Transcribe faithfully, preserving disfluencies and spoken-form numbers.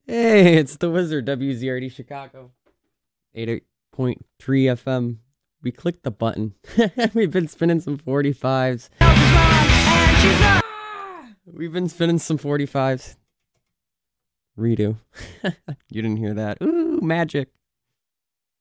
Hey, it's the Wizard, W Z R D Chicago, eighty-eight point three F M. We clicked the button. We've been spinning some forty-fives. We've been spinning some forty-fives. Redo. You didn't hear that. Ooh, magic.